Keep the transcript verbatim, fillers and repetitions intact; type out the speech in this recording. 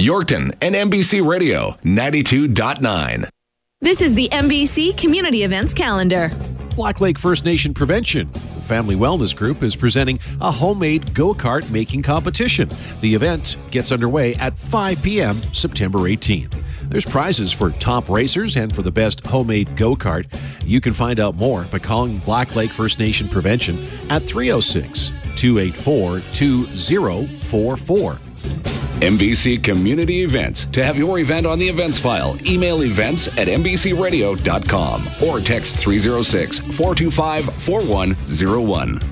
Yorkton and N B C Radio ninety-two point nine. This is the N B C Community Events Calendar. Black Lake First Nation Prevention, the Family Wellness Group, is presenting a homemade go-kart making competition. The event gets underway at five p.m. September eighteenth. There's prizes for top racers and for the best homemade go-kart. You can find out more by calling Black Lake First Nation Prevention at three oh six, two eight four, two oh four four. N B C Community Events. To have your event on the events file, email events at n b c radio dot com or text three oh six, four two five, four one oh one.